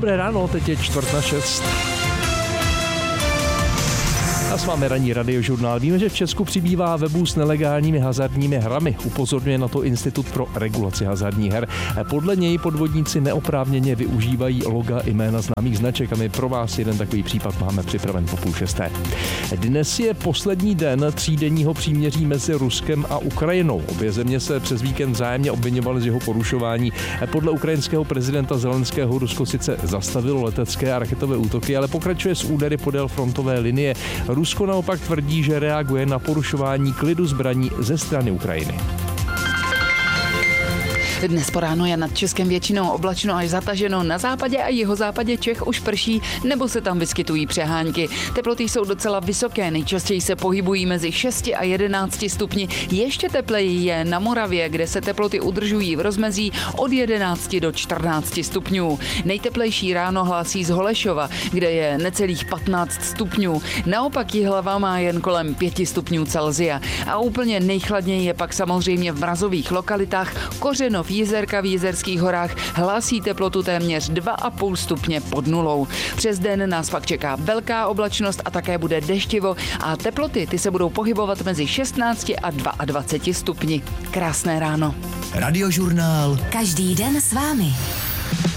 Dobré ráno, teď je 5:45. A s vámi ranní radiožurnál. Víme, že v Česku přibývá webů s nelegálními hazardními hrami. Upozorňuje na to Institut pro regulaci hazardních her. Podle něj podvodníci neoprávněně využívají loga i jména známých značek a my pro vás jeden takový případ máme připraven po 5:30. Dnes je poslední den třídenního příměří mezi Ruskem a Ukrajinou. Obě země se přes víkend vzájemně obviňovaly z jeho porušování. Podle ukrajinského prezidenta Zelenského Rusko sice zastavilo letecké a raketové útoky, ale pokračuje s údery podél frontové linie. Rusko naopak tvrdí, že reaguje na porušování klidu zbraní ze strany Ukrajiny. Dnes po ránu je nad Českem většinou oblačno až zataženo. Na západě a jihozápadě Čech už prší nebo se tam vyskytují přehánky. Teploty jsou docela vysoké, nejčastěji se pohybují mezi 6 a 11 stupni. Ještě tepleji je na Moravě, kde se teploty udržují v rozmezí od 11 do 14 stupňů. Nejteplejší ráno hlásí z Holešova, kde je necelých 15 stupňů. Naopak Jihlava má jen kolem 5 stupňů Celsia. A úplně nejchladněji je pak samozřejmě v mrazových lokalitách Kořenov, Jizerka v Jizerských horách hlásí teplotu téměř 2,5 stupně pod nulou. Přes den nás pak čeká velká oblačnost a také bude deštivo a teploty ty se budou pohybovat mezi 16 a 22 stupni. Krásné ráno. Radiožurnál. Každý den s vámi.